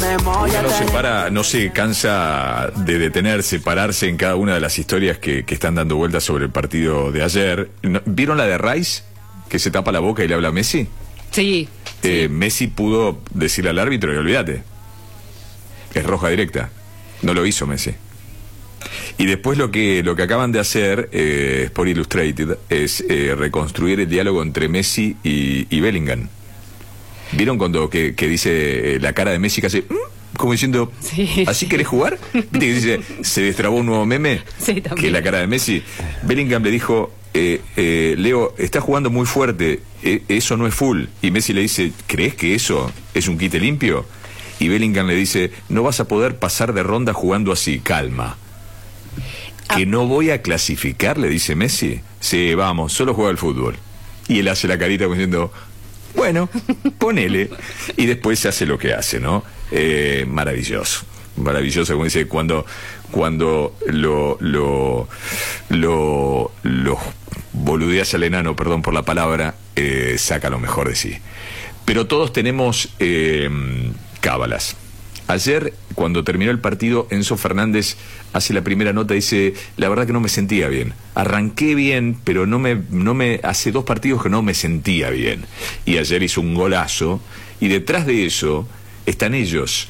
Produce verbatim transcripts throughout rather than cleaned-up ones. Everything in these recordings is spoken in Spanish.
tenemos. Uno no se para, no se cansa de detenerse, pararse en cada una de las historias que, que están dando vueltas sobre el partido de ayer. ¿Vieron la de Rice? Que se tapa la boca y le habla a Messi. Sí. Eh, sí. Messi pudo decirle al árbitro y olvídate. Es roja directa. No lo hizo Messi. Y después lo que lo que acaban de hacer eh, Sport Illustrated es eh, reconstruir el diálogo entre Messi y, y Bellingham. ¿Vieron cuando que, que dice eh, la cara de Messi que hace ¿Mm? Como diciendo, sí. ¿así querés jugar? ¿Viste que dice, se destrabó un nuevo meme? Sí, también. Que es la cara de Messi. Bellingham le dijo, eh, eh, Leo, está jugando muy fuerte, eh, eso no es full. Y Messi le dice, ¿crees que eso es un quite limpio? Y Bellingham le dice, no vas a poder pasar de ronda jugando así, calma. Ah. ¿Que no voy a clasificar? Le dice Messi. Sí, vamos, solo juega al fútbol. Y él hace la carita como diciendo, bueno, ponele. Y después se hace lo que hace, ¿no? Eh, maravilloso. Maravilloso, como dice, cuando cuando lo lo lo, lo boludeas al enano, perdón por la palabra, eh, saca lo mejor de sí. Pero todos tenemos eh, cábalas. Ayer, cuando terminó el partido, Enzo Fernández hace la primera nota y dice, la verdad que no me sentía bien. Arranqué bien, pero no me, no me, hace dos partidos que no me sentía bien. Y ayer hizo un golazo, y detrás de eso están ellos,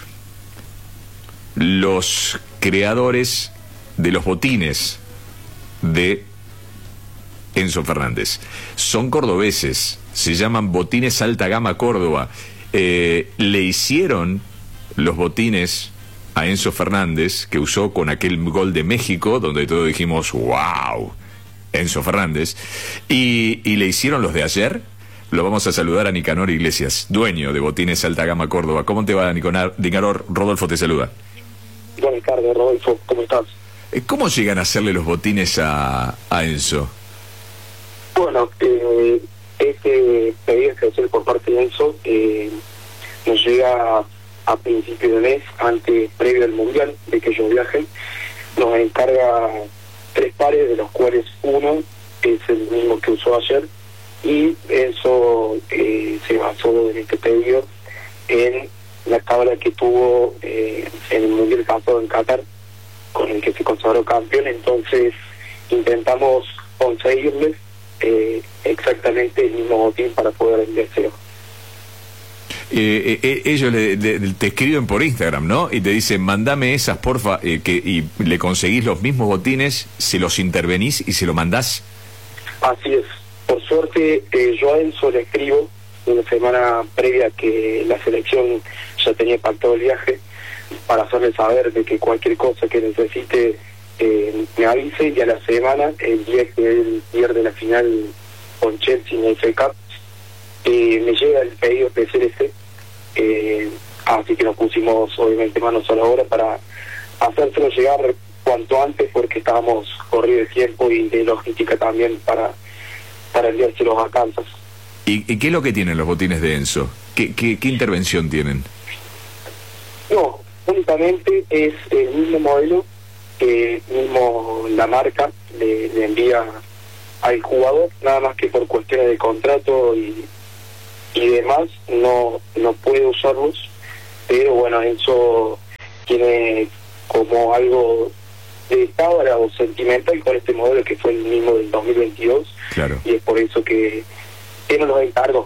los creadores de los botines de Enzo Fernández. Son cordobeses, se llaman Botines Alta Gama Córdoba. Eh, le hicieron los botines a Enzo Fernández, que usó con aquel gol de México, donde todos dijimos, wow, Enzo Fernández, y, y le hicieron los de ayer. Lo vamos a saludar a Nicanor Iglesias, dueño de Botines Alta Gama Córdoba. ¿Cómo te va, Nicanor? Nicanor, Rodolfo te saluda. Buenas tardes, Rodolfo, ¿cómo estás? ¿Cómo llegan a hacerle los botines a, a Enzo? Bueno, eh, este pedido que hacer por parte de Enzo eh, nos llega a principio de mes, antes, previo al Mundial, de que yo viaje. Nos encarga tres pares, de los cuales uno es el mismo que usó ayer, y Enzo eh, se basó en este pedido en la cábala que tuvo eh, en el Mundial pasado en Qatar, con el que se consagró campeón. Entonces intentamos conseguirles eh, exactamente el mismo botín para poder vendérselo. Eh, eh, ellos le, le, te escriben por Instagram, ¿no? Y te dicen, mandame esas, porfa, eh, que, y le conseguís los mismos botines, se los intervenís y se lo mandás. Así es. Por suerte, eh, yo a Enzo le escribo una semana previa que la selección ya tenía pactado el viaje, para hacerle saber de que cualquier cosa que necesite eh, me avise, y a la semana, el día que él pierde la final con Chelsea en el F A Cup, eh, me llega el pedido P C L C, eh, así que nos pusimos obviamente manos a la obra para hacérselo llegar cuanto antes, porque estábamos corridos de tiempo y de logística también para, para enviárselos a Kansas. ¿Y, ¿Y qué es lo que tienen los botines de Enzo? ¿Qué, qué, qué intervención tienen? No, únicamente es el mismo modelo, que mismo la marca le, le envía al jugador, nada más que por cuestiones de contrato y, y demás no no puede usarlos, pero bueno, Enzo tiene como algo de cábala o sentimental con este modelo, que fue el mismo del dos mil veintidós. Claro. Y es por eso que él nos los encargó.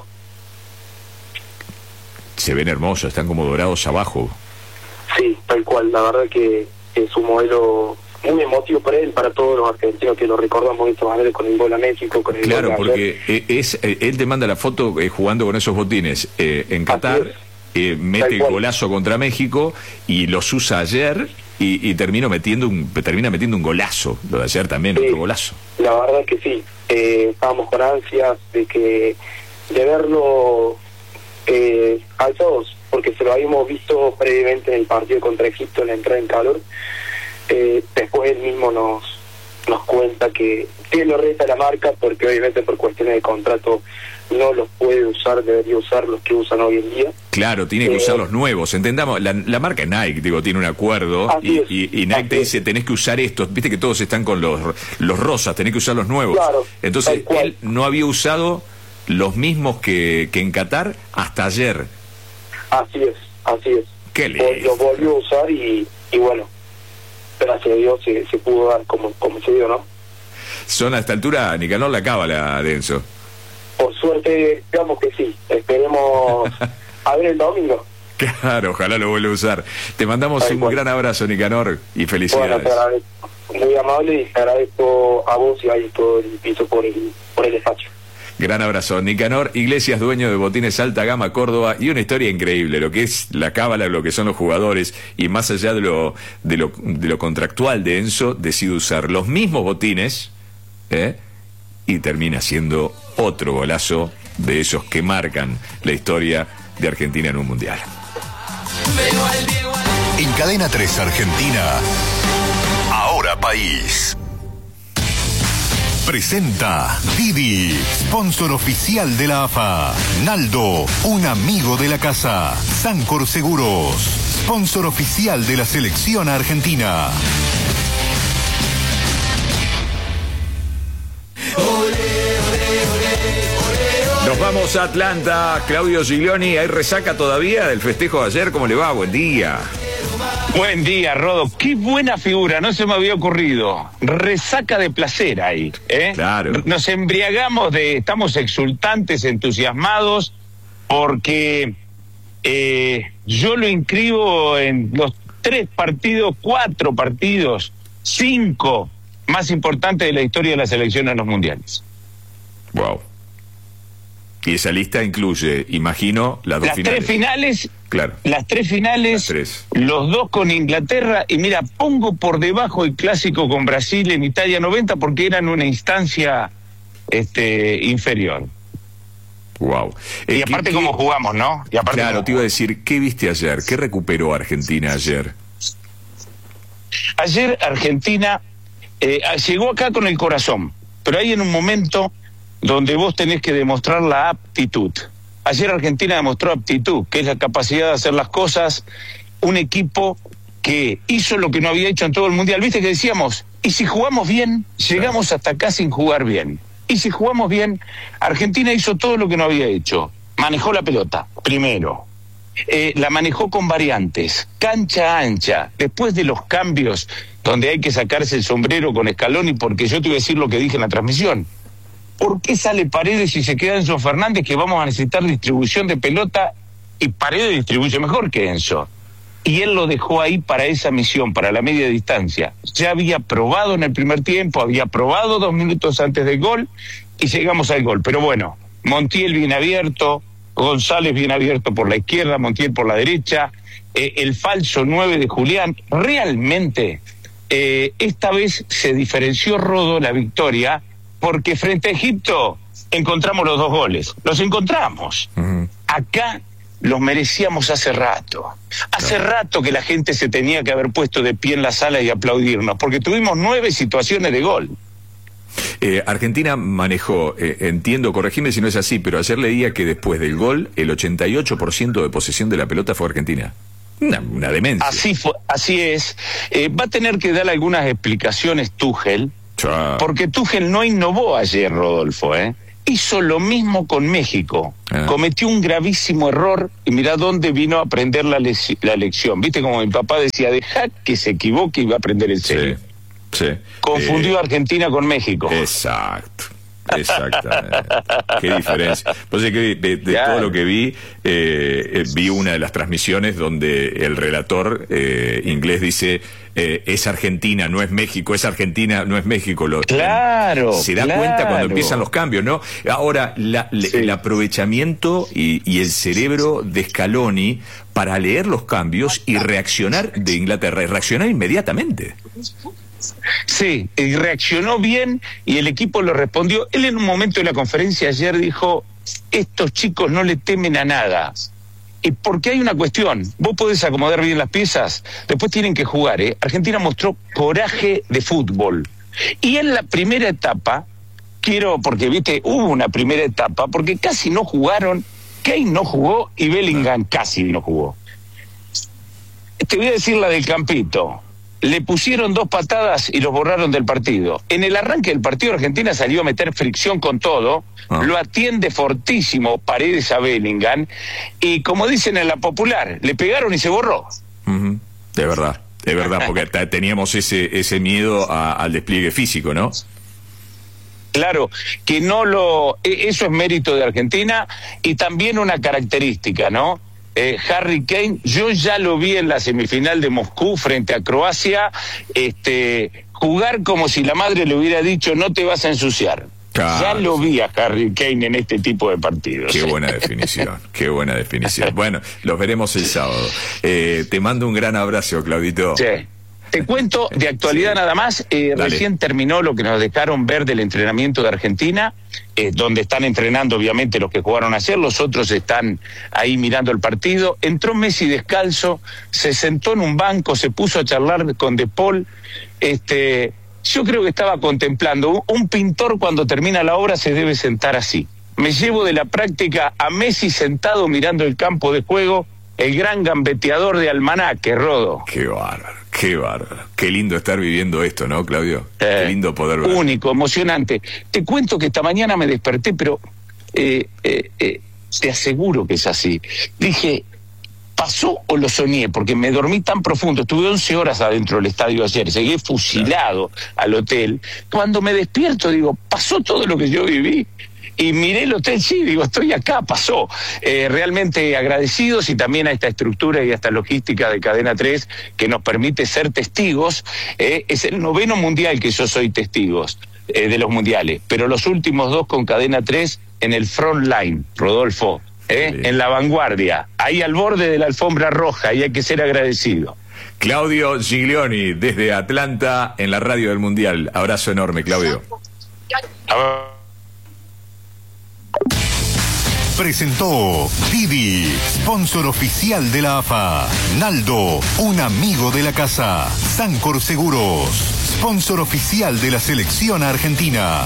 Se ven hermosos, están como dorados abajo. Sí, tal cual, la verdad que es un modelo muy emotivo para él, para todos los argentinos que lo recordamos de esta manera, con el gol a México, con el claro, gol a porque eh, es eh, él te manda la foto eh, jugando con esos botines eh, en Qatar, eh, mete el golazo contra México y los usa ayer y, y termino metiendo un, termina metiendo un golazo, lo de ayer también, sí, otro golazo. La verdad que sí, eh, estábamos con ansias de que de verlo eh, alzados, porque se lo habíamos visto previamente en el partido contra Egipto en la entrada en calor. Eh, después él mismo nos nos cuenta que él lo reta la marca, porque obviamente por cuestiones de contrato no los puede usar, debería usar los que usan hoy en día. Claro, tiene que eh, usar los nuevos, entendamos, la, la marca Nike, digo, tiene un acuerdo y, y, y Nike te dice, tenés que usar estos, viste que todos están con los los rosas, tenés que usar los nuevos. Claro, entonces él no había usado los mismos que, que en Qatar hasta ayer. Así es, así es. Qué lindo. Lo volvió a usar y, y bueno, gracias a Dios se, se pudo dar como, como se dio, ¿no? Son a esta altura, Nicanor, la cábala de Enzo. Por suerte, digamos que sí. Esperemos a ver el domingo. Claro, ojalá lo vuelva a usar. Te mandamos Ay, un bueno. gran abrazo, Nicanor, y felicidades. Bueno, te agradezco. Muy amable y te agradezco a vos y a todo el piso por el, por el despacho. Gran abrazo. Nicanor Iglesias, dueño de Botines Alta Gama Córdoba, y una historia increíble, lo que es la cábala, lo que son los jugadores, y más allá de lo, de lo, de lo contractual de Enzo, decide usar los mismos botines, ¿eh? y termina siendo otro golazo de esos que marcan la historia de Argentina en un mundial. En Cadena tres Argentina, Ahora País. Presenta Didi, sponsor oficial de la A F A. Naldo, un amigo de la casa. Sancor Seguros, sponsor oficial de la selección argentina. Nos vamos a Atlanta. Claudio Giglioni, ¿hay resaca todavía del festejo de ayer? ¿Cómo le va? Buen día. Buen día, Rodo. Qué buena figura, no se me había ocurrido. Resaca de placer ahí, ¿eh? Claro. Nos embriagamos de, estamos exultantes, entusiasmados, porque eh, yo lo inscribo en los tres partidos, cuatro partidos, cinco más importantes de la historia de la selección en los mundiales. Wow. Y esa lista incluye, imagino, las dos Las finales. tres finales, Claro. las tres finales, Las tres. los dos con Inglaterra, y mira, pongo por debajo el clásico con Brasil en Italia noventa porque eran una instancia este, inferior. Wow. Y aparte cómo jugamos, ¿no? Y aparte Claro, cómo te iba a decir, ¿qué viste ayer? ¿Qué recuperó Argentina ayer? Ayer Argentina eh, llegó acá con el corazón, pero hay en un momento donde vos tenés que demostrar la aptitud. Ayer Argentina demostró aptitud, que es la capacidad de hacer las cosas, un equipo que hizo lo que no había hecho en todo el Mundial. Viste que decíamos, y si jugamos bien, llegamos hasta acá sin jugar bien. Y si jugamos bien, Argentina hizo todo lo que no había hecho. Manejó la pelota, primero. Eh, la manejó con variantes, cancha ancha, después de los cambios, donde hay que sacarse el sombrero con Scaloni, porque yo te voy a decir lo que dije en la transmisión. ¿Por qué sale Paredes y se queda Enzo Fernández, que vamos a necesitar distribución de pelota, y Paredes distribuye mejor que Enzo? Y él lo dejó ahí para esa misión, para la media distancia. Ya había probado en el primer tiempo, había probado dos minutos antes del gol, y llegamos al gol. Pero bueno, Montiel bien abierto, González bien abierto por la izquierda, Montiel por la derecha, eh, el falso nueve de Julián. Realmente, eh, esta vez se diferenció Rodo la victoria, porque frente a Egipto encontramos los dos goles. Los encontramos. Uh-huh. Acá los merecíamos hace rato. Hace claro. rato que la gente se tenía que haber puesto de pie en la sala y aplaudirnos, porque tuvimos nueve situaciones de gol. Eh, Argentina manejó, eh, entiendo, corregime si no es así, pero ayer leía que después del gol, el ochenta y ocho por ciento de posesión de la pelota fue Argentina. Una, una demencia. Así, fue, así es. Eh, va a tener que dar algunas explicaciones Tuchel, Chao. porque Tuchel no innovó ayer, Rodolfo, ¿eh? Hizo lo mismo con México. Ah. Cometió un gravísimo error y mirá dónde vino a aprender la, le la lección. Viste como mi papá decía, deja que se equivoque y va a aprender el serio. Sí, sí. Confundió eh, a Argentina con México. Exacto. Exactamente. Qué diferencia. Pues es que de, de claro. todo lo que vi, eh, vi una de las transmisiones donde el relator eh, inglés dice eh, es Argentina, no es México, es Argentina, no es México. Lo, claro. Se da claro. cuenta cuando empiezan los cambios, ¿no? Ahora, la, sí. el aprovechamiento y, y el cerebro de Scaloni para leer los cambios y reaccionar de Inglaterra, y reaccionar inmediatamente. Sí, y reaccionó bien y el equipo lo respondió. Él en un momento de la conferencia ayer dijo, estos chicos no le temen a nada. Y porque hay una cuestión, vos podés acomodar bien las piezas, después tienen que jugar, ¿eh? Argentina mostró coraje de fútbol. Y en la primera etapa, quiero, porque viste, hubo una primera etapa, porque casi no jugaron, Kane no jugó y Bellingham casi no jugó. Te voy a decir la del campito. le pusieron dos patadas y los borraron del partido. En el arranque del partido, Argentina salió a meter fricción con todo, ah. lo atiende fortísimo Paredes a Bellingham, y como dicen en la popular, le pegaron y se borró. Uh-huh. De verdad, de verdad, porque teníamos ese, ese miedo a, al despliegue físico, ¿no? Claro, que no lo... Eso es mérito de Argentina, y también una característica, ¿no? Eh, Harry Kane, yo ya lo vi en la semifinal de Moscú frente a Croacia, este, jugar como si la madre le hubiera dicho no te vas a ensuciar. Claro. Ya lo vi a Harry Kane en este tipo de partidos. Qué buena definición, qué buena definición. Bueno, los veremos el sábado. Eh, te mando un gran abrazo, Claudito. Sí. Te cuento de actualidad sí. nada más, eh, recién terminó lo que nos dejaron ver del entrenamiento de Argentina, eh, donde están entrenando obviamente los que jugaron ayer, los otros están ahí mirando el partido. Entró Messi descalzo, se sentó en un banco, se puso a charlar con De Paul. Este, yo creo que estaba contemplando, un pintor cuando termina la obra se debe sentar así. Me llevo de la práctica a Messi sentado mirando el campo de juego, el gran gambeteador de Almanaque, Rodo. Qué bárbaro, qué bárbaro. Qué lindo estar viviendo esto, ¿no, Claudio? Eh, qué lindo poder ver. Único, emocionante. Te cuento que esta mañana me desperté, pero eh, eh, eh, te aseguro que es así. Dije, ¿pasó o lo soñé? Porque me dormí tan profundo. Estuve once horas adentro del estadio ayer, llegué fusilado claro. al hotel. Cuando me despierto digo, ¿pasó todo lo que yo viví? Y miré el hotel, sí, digo, estoy acá, pasó. Eh, realmente agradecidos, y también a esta estructura y a esta logística de Cadena tres que nos permite ser testigos. Eh, es el noveno mundial que yo soy testigos eh, de los mundiales, pero los últimos dos con Cadena tres en el front line, Rodolfo, eh, en la vanguardia, ahí al borde de la alfombra roja, y hay que ser agradecido. Claudio Giglioni, desde Atlanta, en la radio del Mundial. Abrazo enorme, Claudio. Presentó Didi, sponsor oficial de la A F A. Naldo, un amigo de la casa. Sancor Seguros, sponsor oficial de la selección argentina.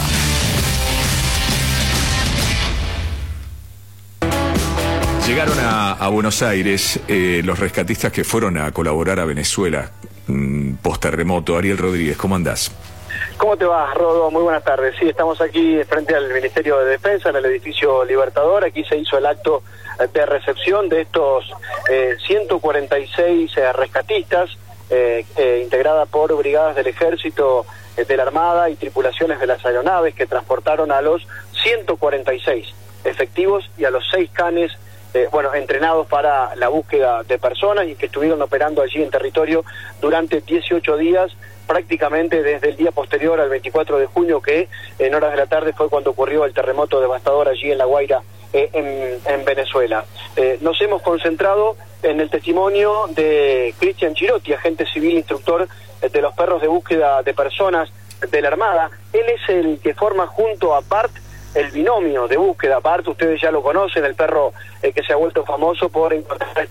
Llegaron a, a Buenos Aires eh, los rescatistas que fueron a colaborar a Venezuela mmm, post terremoto. Ariel Rodríguez, ¿cómo andás? ¿Cómo te va, Rodo? Muy buenas tardes. Sí, estamos aquí frente al Ministerio de Defensa, en el edificio Libertador. Aquí se hizo el acto de recepción de estos eh, ciento cuarenta y seis eh, rescatistas, eh, eh, integrada por brigadas del Ejército, eh, de la Armada y tripulaciones de las aeronaves, que transportaron a los ciento cuarenta y seis efectivos y a los seis canes, eh, bueno, entrenados para la búsqueda de personas, y que estuvieron operando allí en territorio durante dieciocho días, prácticamente desde el día posterior al veinticuatro de junio, que en horas de la tarde fue cuando ocurrió el terremoto devastador allí en La Guaira, eh, en, en Venezuela. Eh, nos hemos concentrado en el testimonio de Cristian Chirotti, agente civil instructor de los perros de búsqueda de personas de la Armada. Él es el que forma junto a Bart el binomio de búsqueda. Bart, ustedes ya lo conocen, el perro eh, que se ha vuelto famoso por encontrar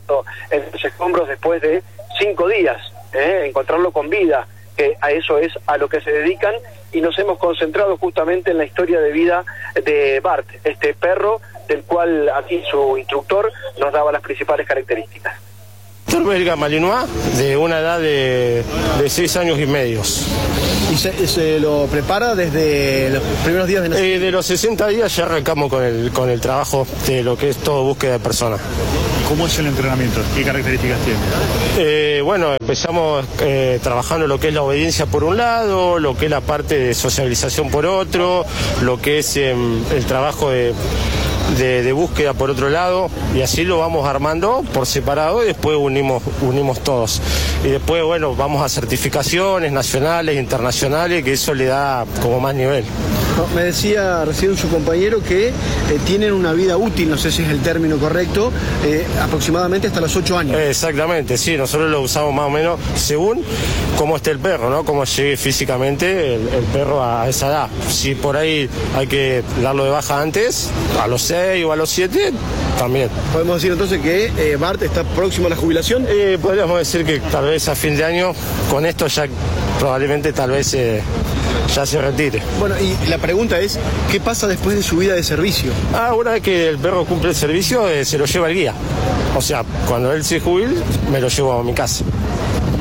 en los escombros después de cinco días. Eh, encontrarlo con vida, que a eso es a lo que se dedican, y nos hemos concentrado justamente en la historia de vida de Bart, este perro del cual aquí su instructor nos daba las principales características. Belga malinois, de una edad de, de seis años y medios. ¿Y se, se lo prepara desde los primeros días de nacimiento? Eh, de los sesenta días ya arrancamos con el, con el trabajo de lo que es todo búsqueda de personas. ¿Cómo es el entrenamiento? ¿Qué características tiene? Eh, bueno, empezamos eh, trabajando lo que es la obediencia por un lado, lo que es la parte de sociabilización por otro, lo que es eh, el trabajo de... De, de búsqueda por otro lado, y así lo vamos armando por separado, y después unimos unimos todos, y después bueno, vamos a certificaciones nacionales, internacionales, que eso le da como más nivel. No, me decía recién su compañero que eh, tienen una vida útil, no sé si es el término correcto, eh, aproximadamente hasta los ocho años. Eh, exactamente, sí, nosotros lo usamos más o menos según cómo esté el perro, ¿no? Cómo llegue físicamente el, el perro a esa edad. Si por ahí hay que darlo de baja antes, a los seis o a los siete, también. ¿Podemos decir entonces que eh, Bart está próximo a la jubilación? Eh, podríamos decir que tal vez a fin de año, con esto ya probablemente tal vez eh, ya se retire. Bueno, y la pregunta es, ¿qué pasa después de su vida de servicio? Ah, una vez que el perro cumple el servicio, eh, se lo lleva el guía. O sea, cuando él se jubile, me lo llevo a mi casa.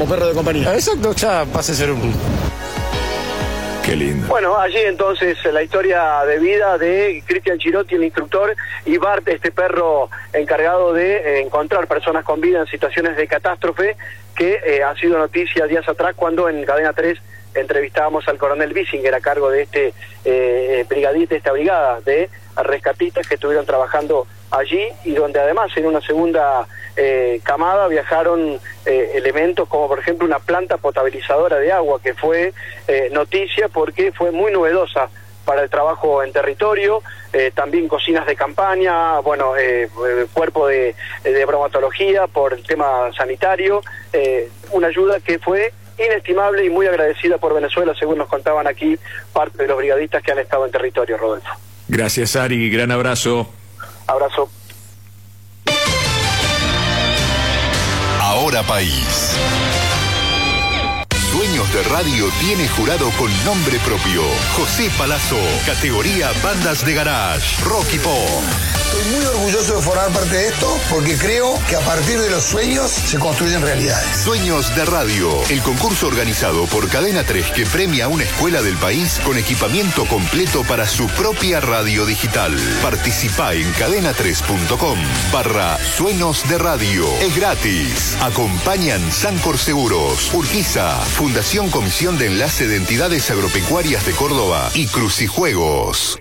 como perro de compañía. Exacto, ya pasa a ser un... Qué lindo. Bueno, allí entonces la historia de vida de Cristian Chirotti, el instructor, y Bart, este perro encargado de eh, encontrar personas con vida en situaciones de catástrofe, que eh, ha sido noticia días atrás cuando en Cadena tres entrevistábamos al coronel Bissinger a cargo de este eh, brigadita, esta brigada de rescatistas que estuvieron trabajando allí, y donde además en una segunda eh, camada viajaron eh, elementos como por ejemplo una planta potabilizadora de agua, que fue eh, noticia porque fue muy novedosa para el trabajo en territorio, eh, también cocinas de campaña, bueno, eh, cuerpo de, de bromatología por el tema sanitario, eh, una ayuda que fue inestimable y muy agradecida por Venezuela, según nos contaban aquí parte de los brigadistas que han estado en territorio, Rodolfo. Gracias, Ari, gran abrazo. Abrazo. Ahora País. Sueños de Radio tiene jurado con nombre propio. José Palazzo, categoría Bandas de Garage, Rock y Pop. Estoy muy orgulloso de formar parte de esto porque creo que a partir de los sueños se construyen realidades. Sueños de Radio, el concurso organizado por Cadena tres que premia a una escuela del país con equipamiento completo para su propia radio digital. Participa en cadena tres punto com barra Sueños de Radio. Es gratis. Acompañan Sancor Seguros, Urquiza, Fundación Comisión de Enlace de Entidades Agropecuarias de Córdoba y Crucijuegos.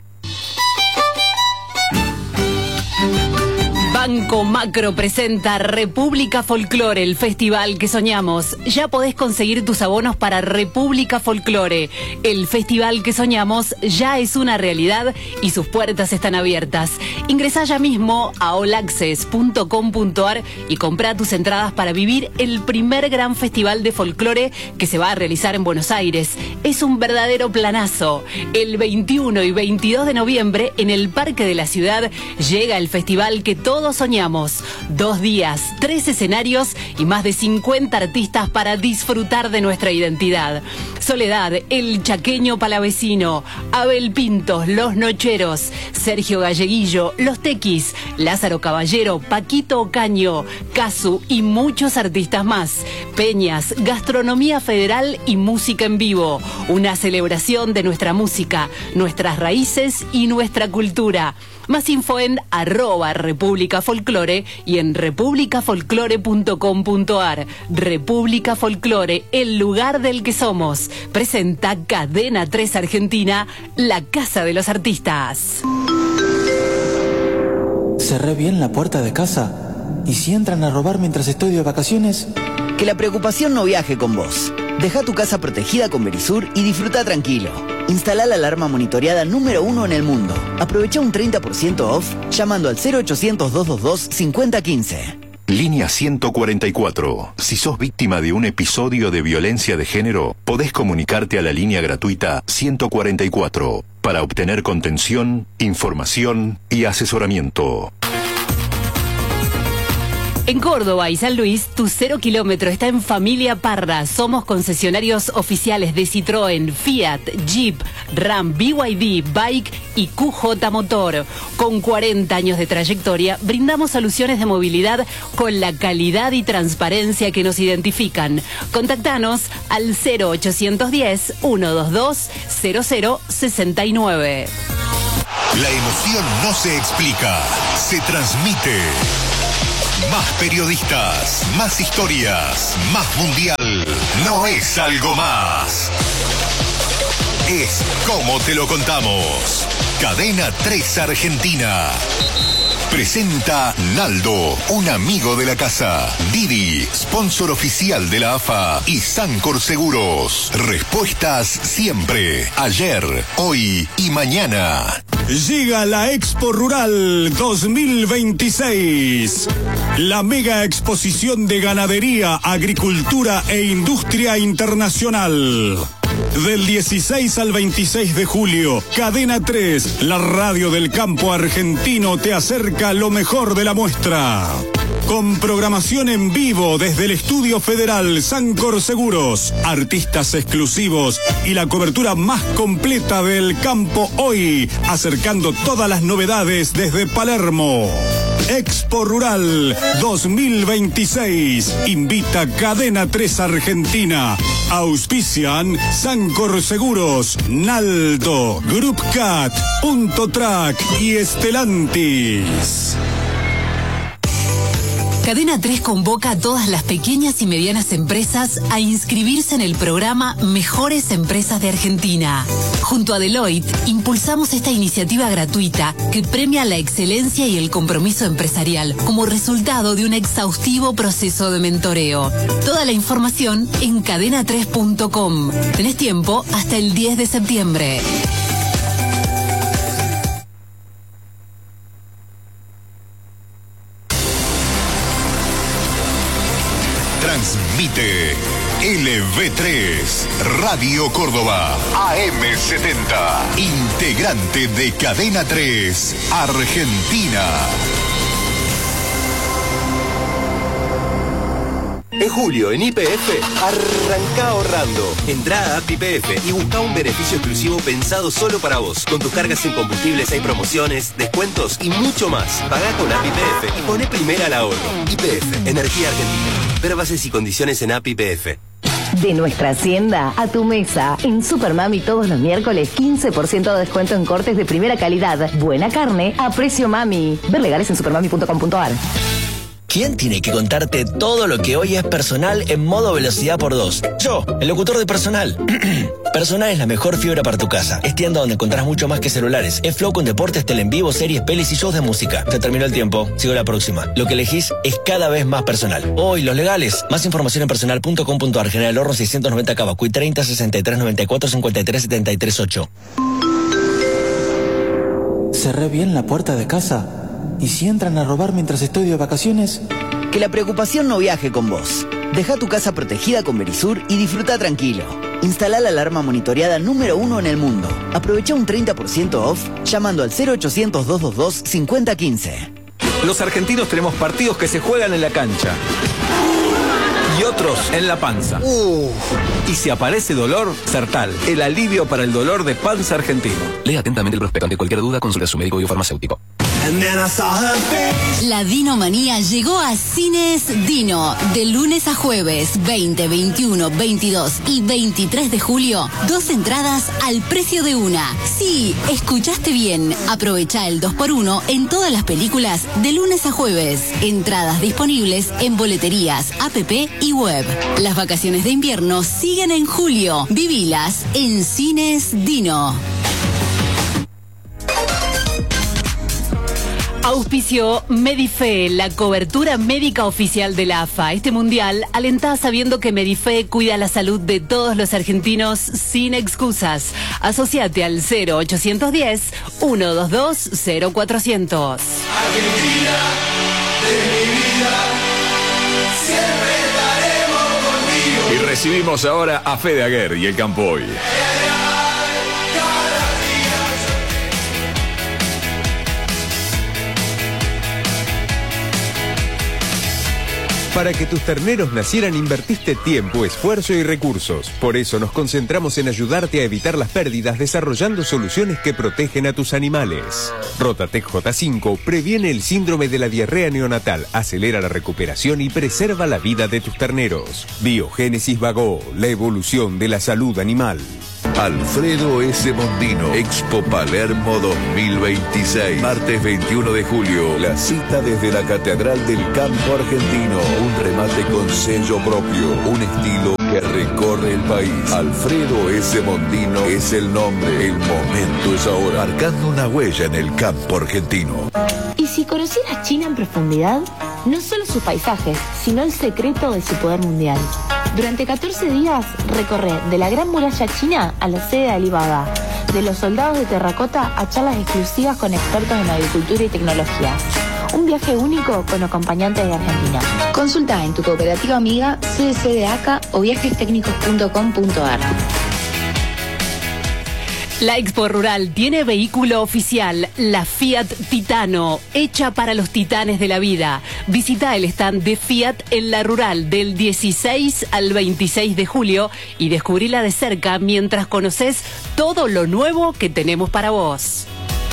Banco Macro presenta República Folklore, el festival que soñamos. Ya podés conseguir tus abonos para República Folklore. El festival que soñamos ya es una realidad y sus puertas están abiertas. Ingresá ya mismo a all access punto com punto ar y comprá tus entradas para vivir el primer gran festival de folclore que se va a realizar en Buenos Aires. Es un verdadero planazo. El veintiuno y veintidós de noviembre en el Parque de la Ciudad llega el festival que todos soñamos. Dos días, tres escenarios y más de cincuenta artistas para disfrutar de nuestra identidad. Soledad, El Chaqueño Palavecino, Abel Pintos, Los Nocheros, Sergio Galleguillo, Los Tequis, Lázaro Caballero, Paquito Ocaño, Casu y muchos artistas más. Peñas, gastronomía federal y música en vivo. Una celebración de nuestra música, nuestras raíces y nuestra cultura. Más info en arroba República Folklore y en república folklore punto com punto ar. República Folklore, el lugar del que somos. Presenta Cadena tres Argentina, la casa de los artistas. ¿Cerré bien la puerta de casa? ¿Y si entran a robar mientras estoy de vacaciones? Que la preocupación no viaje con vos. Deja tu casa protegida con Verisur y disfruta tranquilo. Instala la alarma monitoreada número uno en el mundo. Aprovecha un treinta por ciento off llamando al cero ochocientos, doscientos veintidós, cincuenta quince. Línea ciento cuarenta y cuatro. Si sos víctima de un episodio de violencia de género, podés comunicarte a la línea gratuita ciento cuarenta y cuatro para obtener contención, información y asesoramiento. En Córdoba y San Luis, tu cero kilómetro está en Familia Parra. Somos concesionarios oficiales de Citroën, Fiat, Jeep, Ram, B Y D, Bike y Q J Motor. Con cuarenta años de trayectoria, brindamos soluciones de movilidad con la calidad y transparencia que nos identifican. Contactanos al cero ochocientos diez, ciento veintidós, cero cero sesenta y nueve. La emoción no se explica, se transmite. Más periodistas, más historias, más mundial. No es algo más. Es como te lo contamos. Cadena tres Argentina. Presenta Naldo, un amigo de la casa. Didi, sponsor oficial de la A F A. Y Sancor Seguros. Respuestas siempre. Ayer, hoy y mañana. Llega la Expo Rural dos mil veintiséis. La mega exposición de ganadería, agricultura e industria internacional. Del dieciséis al veintiséis de julio, Cadena tres, la radio del campo argentino, te acerca lo mejor de la muestra. Con programación en vivo desde el Estudio Federal Sancor Seguros, artistas exclusivos y la cobertura más completa del campo hoy, acercando todas las novedades desde Palermo. Expo Rural dos mil veintiséis. Invita Cadena tres Argentina. Auspician Sancor Seguros, Naldo, Group Cat, Punto Track y Estelantis. Cadena tres convoca a todas las pequeñas y medianas empresas a inscribirse en el programa Mejores Empresas de Argentina. Junto a Deloitte, impulsamos esta iniciativa gratuita que premia la excelencia y el compromiso empresarial como resultado de un exhaustivo proceso de mentoreo. Toda la información en cadena tres punto com. Tenés tiempo hasta el diez de septiembre. Transmite L V tres, Radio Córdoba, A M setenta, integrante de Cadena tres, Argentina. En julio, en Y P F, arranca ahorrando. Entrá a App Y P F y busca un beneficio exclusivo pensado solo para vos. Con tus cargas en combustibles hay promociones, descuentos y mucho más. Pagá con App Y P F y poné primera al ahorro. Y P F, Energía Argentina. Ver bases y condiciones en App Y P F. De nuestra hacienda a tu mesa. En Supermami todos los miércoles quince por ciento de descuento en cortes de primera calidad. Buena carne a precio mami. Ver legales en supermami punto com punto ar. ¿Quién tiene que contarte todo lo que hoy es personal en modo velocidad por dos? Yo, el locutor de Personal. Personal es la mejor fibra para tu casa. Es tienda donde encontrás mucho más que celulares. Es flow con deportes, tele en vivo, series, pelis y shows de música. Se terminó el tiempo. Sigo la próxima. Lo que elegís es cada vez más personal. Hoy, los legales. Más información en personal punto com punto ar. General Horno seiscientos noventa Cavacuy treinta sesenta y tres noventa y cuatro cincuenta y tres setenta y tres ocho. ¿Cerré bien la puerta de casa? ¿Y si entran a robar mientras estoy de vacaciones? Que la preocupación no viaje con vos. Deja tu casa protegida con Verisur y disfruta tranquilo. Instala la alarma monitoreada número uno en el mundo. Aprovecha un treinta por ciento off llamando al cero ochocientos, doscientos veintidós, cincuenta quince. Los argentinos tenemos partidos que se juegan en la cancha y otros en la panza. Uh. Y si aparece dolor, Sertal, el alivio para el dolor de panza argentino. Lea atentamente el prospecto. Ante cualquier duda, consulte a su médico biofarmacéutico. La Dinomanía llegó a Cines Dino. De lunes a jueves, veinte, veintiuno, veintidós y veintitrés de julio, dos entradas al precio de una. Sí, escuchaste bien. Aprovecha el dos por uno en todas las películas de lunes a jueves. Entradas disponibles en boleterías, app y web. Las vacaciones de invierno siguen en julio. Vivilas en Cines Dino. Auspició Medife, la cobertura médica oficial de la A F A. Este mundial alentá sabiendo que Medife cuida la salud de todos los argentinos sin excusas. Asociate al cero ochocientos diez, ciento veintidós, cero cuatrocientos. Argentina, de mi vida, siempre estaremos contigo. Y recibimos ahora a Fede Aguer y el Campo Hoy. Para que tus terneros nacieran invertiste tiempo, esfuerzo y recursos. Por eso nos concentramos en ayudarte a evitar las pérdidas desarrollando soluciones que protegen a tus animales. Rotatec J cinco previene el síndrome de la diarrea neonatal, acelera la recuperación y preserva la vida de tus terneros. Biogénesis Vago, la evolución de la salud animal. Alfredo S. Mondino, Expo Palermo dos mil veintiséis, martes veintiuno de julio, la cita desde la Catedral del Campo Argentino, un remate con sello propio, un estilo que recorre el país. Alfredo S. Mondino es el nombre, el momento es ahora, marcando una huella en el campo argentino. ¿Y si conocieras China en profundidad? No solo sus paisajes, sino el secreto de su poder mundial. Durante catorce días recorre de la Gran Muralla China a la sede de Alibaba, de los soldados de terracota a charlas exclusivas con expertos en agricultura y tecnología. Un viaje único con acompañantes de Argentina. Consulta en tu cooperativa amiga C D C de A C A o viajes técnicos punto com punto ar. La Expo Rural tiene vehículo oficial, la Fiat Titano, hecha para los titanes de la vida. Visita el stand de Fiat en la Rural del dieciséis al veintiséis de julio y descubrila de cerca mientras conoces todo lo nuevo que tenemos para vos.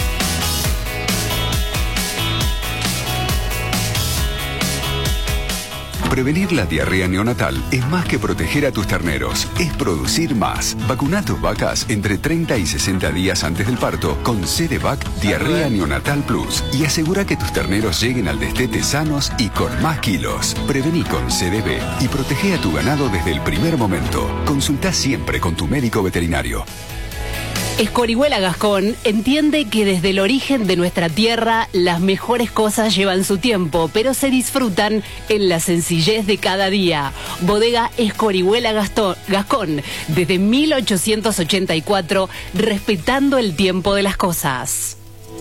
Prevenir la diarrea neonatal es más que proteger a tus terneros, es producir más. Vacuna a tus vacas entre treinta y sesenta días antes del parto con Cerevac Diarrea Neonatal Plus y asegura que tus terneros lleguen al destete sanos y con más kilos. Prevení con C D B y protege a tu ganado desde el primer momento. Consulta siempre con tu médico veterinario. Escorihuela Gascón entiende que desde el origen de nuestra tierra las mejores cosas llevan su tiempo, pero se disfrutan en la sencillez de cada día. Bodega Escorihuela Gastón, Gascón, desde mil ochocientos ochenta y cuatro, respetando el tiempo de las cosas.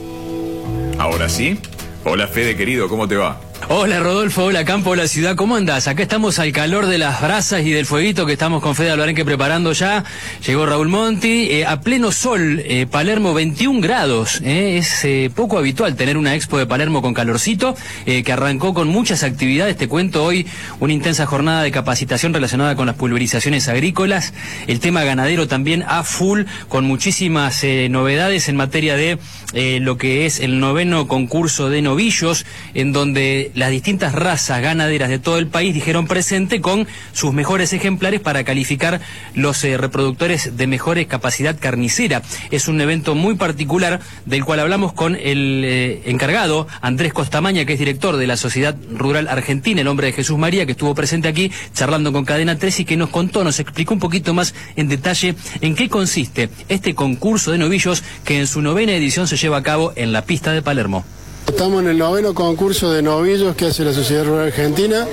Ahora sí. Hola Fede, querido, ¿cómo te va? Hola Rodolfo, hola Campo, hola Ciudad, ¿cómo andás? Acá estamos al calor de las brasas y del fueguito que estamos con Fede Alvarenque preparando ya. Llegó Raúl Monti, eh, a pleno sol, eh, Palermo veintiún grados. Eh, es eh, poco habitual tener una expo de Palermo con calorcito, eh, que arrancó con muchas actividades. Te cuento hoy una intensa jornada de capacitación relacionada con las pulverizaciones agrícolas. El tema ganadero también a full, con muchísimas eh, novedades en materia de eh, lo que es el noveno concurso de novillos, en donde las distintas razas ganaderas de todo el país dijeron presente con sus mejores ejemplares para calificar los eh, reproductores de mejores capacidad carnicera. Es un evento muy particular del cual hablamos con el eh, encargado, Andrés Costamaña, que es director de la Sociedad Rural Argentina, el hombre de Jesús María, que estuvo presente aquí charlando con Cadena tres y que nos contó, nos explicó un poquito más en detalle en qué consiste este concurso de novillos que en su novena edición se lleva a cabo en la pista de Palermo. Estamos en el noveno concurso de novillos que hace la Sociedad Rural Argentina.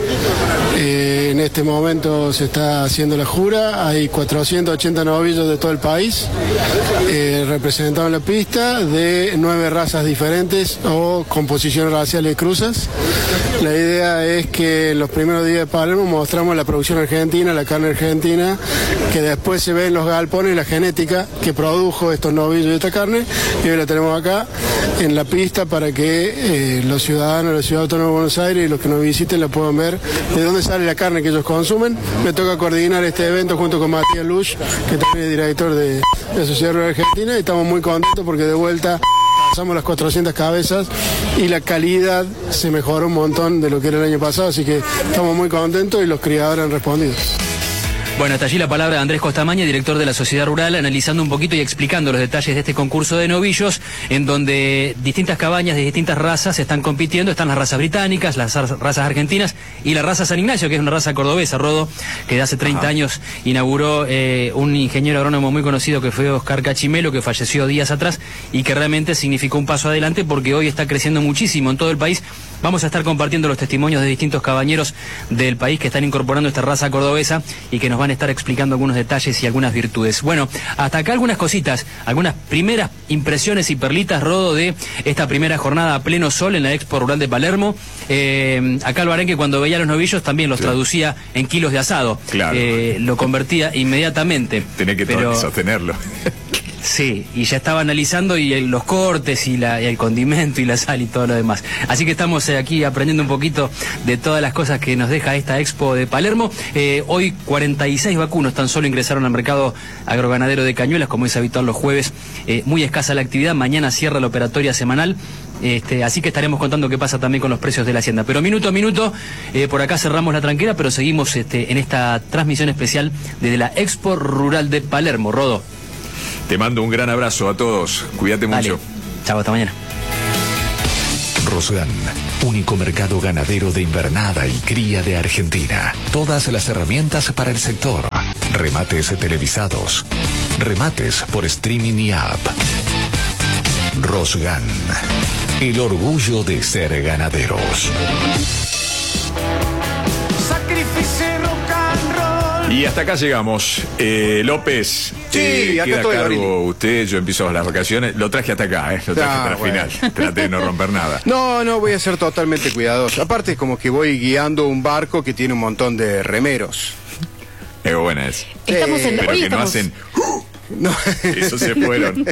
Eh, en este momento se está haciendo la jura. Hay cuatrocientos ochenta novillos de todo el país eh, representados en la pista de nueve razas diferentes o composiciones raciales y cruzas. La idea es que en los primeros días de Palermo mostramos la producción argentina, la carne argentina, que después se ve en los galpones la genética que produjo estos novillos y esta carne. Y hoy la tenemos acá en la pista para que Eh, los ciudadanos de la Ciudad Autónoma de Buenos Aires y los que nos visiten la puedan ver de dónde sale la carne que ellos consumen. Me toca coordinar este evento junto con Matías Luch, que también es director de, de la Sociedad Rural Argentina, y estamos muy contentos porque de vuelta pasamos las cuatrocientas cabezas y la calidad se mejoró un montón de lo que era el año pasado, así que estamos muy contentos y los criadores han respondido. Bueno, hasta allí la palabra de Andrés Costamaña, director de la Sociedad Rural, analizando un poquito y explicando los detalles de este concurso de novillos, en donde distintas cabañas de distintas razas están compitiendo. Están las razas británicas, las razas argentinas y la raza San Ignacio, que es una raza cordobesa, Rodo, que de hace treinta Ajá. años inauguró eh, un ingeniero agrónomo muy conocido que fue Oscar Cachimelo, que falleció días atrás y que realmente significó un paso adelante porque hoy está creciendo muchísimo en todo el país. Vamos a estar compartiendo los testimonios de distintos cabañeros del país que están incorporando esta raza cordobesa y que nos van a estar explicando algunos detalles y algunas virtudes. Bueno, hasta acá algunas cositas, algunas primeras impresiones y perlitas, Rodo, de esta primera jornada a pleno sol en la Expo Rural de Palermo. Eh, acá Alvarenque, cuando veía los novillos, también los claro. traducía en kilos de asado. Claro. Eh, lo convertía inmediatamente. Tenía que pero... sostenerlo. Sí, y ya estaba analizando y el, los cortes y, la, y el condimento y la sal y todo lo demás. Así que estamos eh, aquí aprendiendo un poquito de todas las cosas que nos deja esta expo de Palermo. Eh, hoy cuarenta y seis vacunos tan solo ingresaron al mercado agroganadero de Cañuelas, como es habitual los jueves. Eh, muy escasa la actividad, mañana cierra la operatoria semanal. Este, así que estaremos contando qué pasa también con los precios de la hacienda. Pero minuto a minuto, eh, por acá cerramos la tranquera, pero seguimos este, en esta transmisión especial desde la Expo Rural de Palermo. Rodo. Te mando un gran abrazo a todos. Cuídate Dale. mucho. Chao, hasta mañana. Rosgan, único mercado ganadero de invernada y cría de Argentina. Todas las herramientas para el sector. Remates televisados. Remates por streaming y app. Rosgan, el orgullo de ser ganaderos. Y hasta acá llegamos. Eh, López, sí, eh, acá queda estoy, a cargo Gabriel. Usted, yo empiezo las vacaciones. Lo traje hasta acá, eh, lo traje Ah, hasta el bueno. final. Trate de no romper nada. No, no, voy a ser totalmente cuidadoso. Aparte es como que voy guiando un barco que tiene un montón de remeros. Es buena es. Estamos en- Pero hoy que estamos- no hacen... No. Esos se fueron.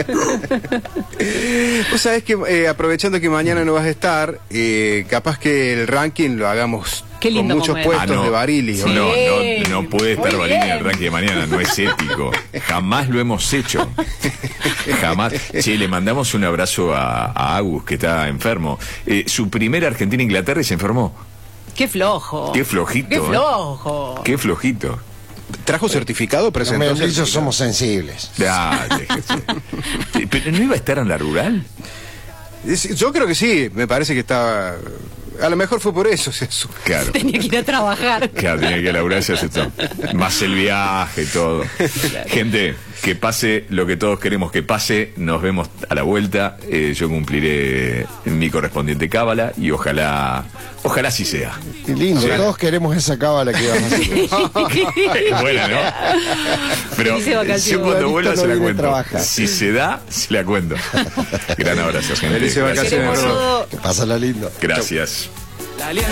Vos sabés que eh, aprovechando que mañana no vas a estar, eh, capaz que el ranking lo hagamos Qué con lindo muchos momento. puestos Ah, no. de Barili. ¿o No, no? no, no puede estar Muy Barili en bien. el ranking de mañana, no es ético. Jamás lo hemos hecho. Jamás. Che, le mandamos un abrazo a, a Agus, que está enfermo. Eh, su primera Argentina-Inglaterra y se enfermó. Qué flojo. Qué flojito. Qué ¿eh? flojo. Qué flojito. ¿Trajo certificado? Los ¿Presentó mellizos certificado? somos sensibles. Ah, déjese. Eh, ¿Pero no iba a estar en la rural? Es- Yo creo que sí, me parece que estaba... A lo mejor fue por eso. o sea, su- Claro. Tenía que ir a trabajar. Claro, tenía que laburar, se aceptó. Más el viaje, todo. Gente, que pase lo que todos queremos que pase. Nos vemos a la vuelta. Eh, yo cumpliré mi correspondiente cábala y ojalá, ojalá sí sea. Qué lindo, Sí. todos queremos esa cábala que vas a hacer. Es buena, ¿no? Pero Felices vacaciones. yo cuando Fulanito vuelva no se la viene a cuento. trabajar. Si se da, se la cuento. Gran abrazo, gente. Felices Gracias. vacaciones. Queremos todo. Que pasa la lindo. Gracias. La alianza